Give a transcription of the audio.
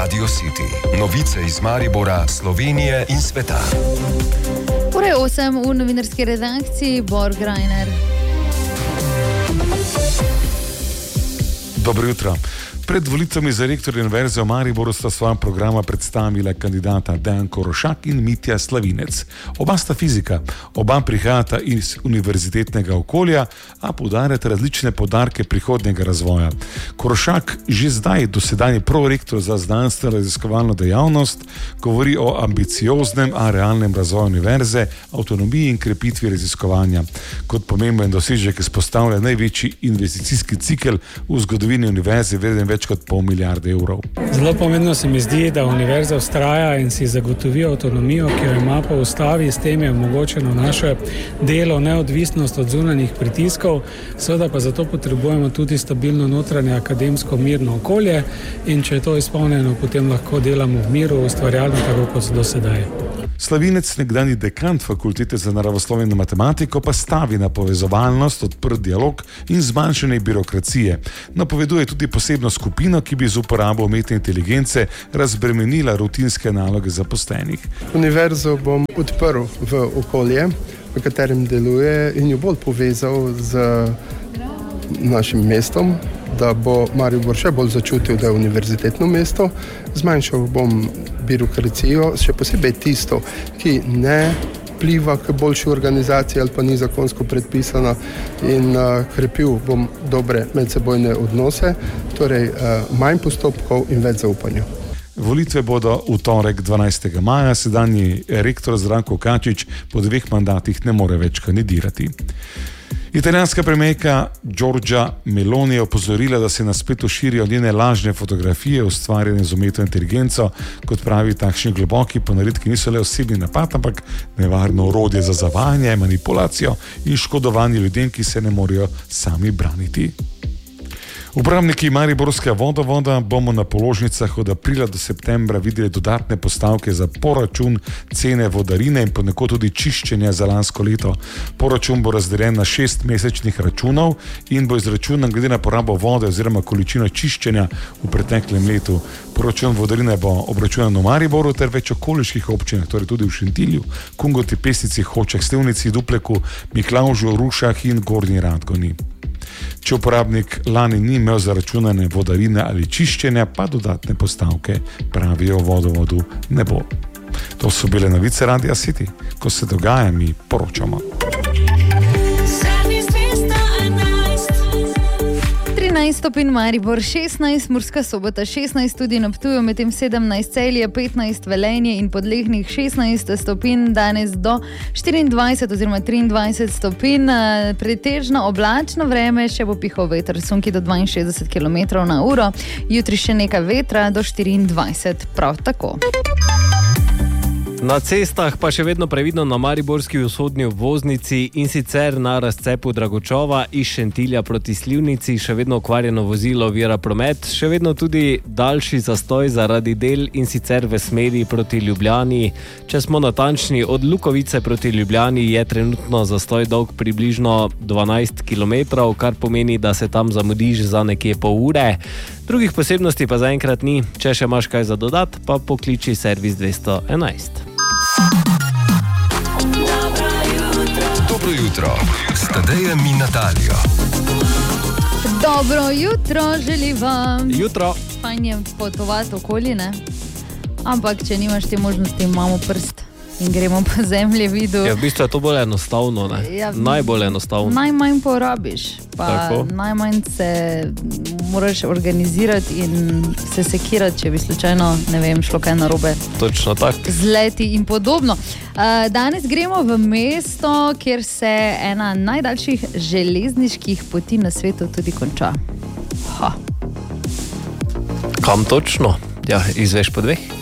Radio City. Novice iz Maribora, Slovenije in sveta. Ure 8 v novinarski redakciji Bor Grajner. Dobro jutro. Pred volitvami za rektorja Univerze v Mariboru sta svoja programa predstavila kandidata Dejan Korošak in Mitja Slavinec. Oba sta fizika, oba prihajata iz univerzitetnega okolja, a poudarjata različne poudarke prihodnjega razvoja. Korošak že zdaj dosedanji prorektor za znanstveno raziskovalno dejavnost govori o ambicioznem, a realnem razvoju univerze, avtonomiji in krepitvi raziskovanja. Kot pomemben dosežek izpostavlja največji investicijski cikel v zgodovini univerze, vreden več kot $500 milijarde. Zelo pomembno se mi zdi, da univerza vztraja in si zagotovi avtonomijo, ki jo ima po ustavi, s tem je omogočeno naše delo, neodvisnost od zunanjih pritiskov, seveda pa zato potrebujemo tudi stabilno notranje akademsko mirno okolje in če je to izpolnjeno, potem lahko delamo v miru, ustvarjalno, tako kot do sedaj. Slavinec, nekdanji dekant Fakultete za naravoslovje in matematiko, pa stavi na povezovalnost, odprt dialog in zmanjšanje birokracije. Napoveduje tudi posebno skupino, ki bi z uporabo umetne inteligence razbremenila rutinske naloge zaposlenih. Univerzo bom odprl v okolje, v katerem deluje, in jo bolj povezal z našim mestom, da bo Maribor še bolj začutil, da je univerzitetno mesto. Zmanjšal bom birokracijo, še posebej tisto, ki ne vpliva k boljši organizaciji ali pa ni zakonsko predpisana, in krepil bom dobre medsebojne odnose, torej manj postopkov in več zaupanja. Volitve bodo v torek 12. maja, sedanji rektor Zdravko Kačič po 2 mandatih ne more več kandidirati. Italijanska premijerka Giorgia Meloni je opozorila, da se na spletu širijo njene lažne fotografije, ustvarjene z umetno inteligenco. Kot pravi, takšni globoki ponaredki niso le osebni napad, ampak nevarno orodje za zavajanje, manipulacijo in škodovanje ljudem, ki se ne morejo sami braniti. Uporabniki mariborskega vodovoda bomo na položnicah od aprila do septembra videli dodatne postavke za poračun, cene vodarine in ponekod tudi čiščenja za lansko leto. Poračun bo razdeljen na 6 mesečnih računov in bo izračunan glede na porabo vode oziroma količino čiščenja v preteklem letu. Poračun vodarine bo obračunan v Mariboru ter več okoliških občinah, torej tudi v Šentilju, Kungoti, Pesnici, Hočah, Slivnici, Dupleku, Miklavžu, Rušah in Gornji Radgoni. Če uporabnik lani ni imel zaračunane vodarine ali čiščenja, pa dodatne postavke, pravijo vodovodu, ne bo. To so bile novice Radia City. Ko se dogaja, mi poročamo. 13 stopinj Maribor, 16, Murska Sobota 16, tudi na Ptuju, medtem 17 Celje, 15 Velenje in Podlehnik 16 stopinj, danes do 24 oziroma 23 stopinj, pretežno oblačno vreme, še bo pihal veter, sunki do 62 km/h, jutri še nekaj vetra do 24, prav tako. Na cestah pa še vedno previdno na mariborski vzhodni obvoznici, in sicer na razcepu Dragočova iz Šentilja proti Slivnici, še vedno okvarjeno vozilo ovira promet, še vedno tudi daljši zastoj zaradi del, in sicer v smeri proti Ljubljani. Če smo natančni, od Lukovice proti Ljubljani je trenutno zastoj dolg približno 12 km, kar pomeni, da se tam zamudiš za nekje pol ure. Drugih posebnosti pa zaenkrat ni, če še imaš kaj za dodat, pa pokliči servis 211. Dobro jutro, s Tadejem in Natalijo. Dobro jutro, želim vam. Jutro. Fajn je potovati okoli, ne? Ampak, če nimaš te možnosti, imamo prst in gremo po zemljevidu. Ja, v bistvu je to bolj enostavno, ne? Ja, najbolj enostavno. Najmanj porabiš, pa tako. Najmanj se moraš organizirati in se sekirati, če bi slučajno, ne vem, šlo kaj narobe. Točno tak. Zleti in podobno. Danes gremo v mesto, kjer se ena najdaljših železniških poti na svetu tudi konča. Kam točno? Ja, izveš po 2?